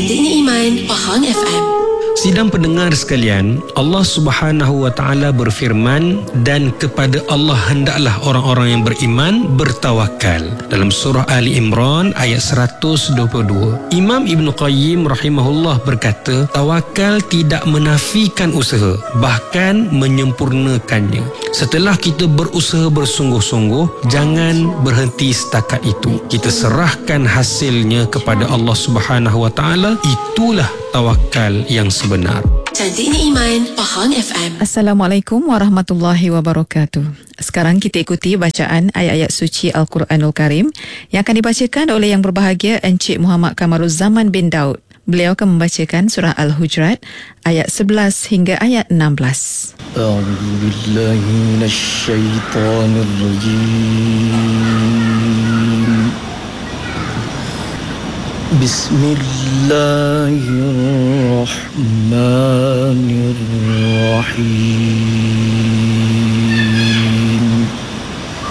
Cantiknya Iman, Pahang FM. Sidang pendengar sekalian, Allah Subhanahu wa taala berfirman, dan kepada Allah hendaklah orang-orang yang beriman bertawakal. Dalam surah Ali Imran ayat 122. Imam Ibn Qayyim rahimahullah berkata, tawakal tidak menafikan usaha, bahkan menyempurnakannya. Setelah kita berusaha bersungguh-sungguh, jangan berhenti setakat itu. Kita serahkan hasilnya kepada Allah Subhanahu wa taala. Itulah tawakal yang sebenar. Cantiknya Iman, Pahang FM. Assalamualaikum warahmatullahi wabarakatuh. Sekarang kita ikuti bacaan ayat-ayat suci Al-Quranul Karim yang akan dibacakan oleh yang berbahagia Encik Muhammad Kamaruzzaman bin Daud. Beliau akan membacakan surah Al-Hujurat ayat 11 hingga ayat 16. A'udzu billahi minasy syaithanir rajim. Bismillahirrahmanirrahim.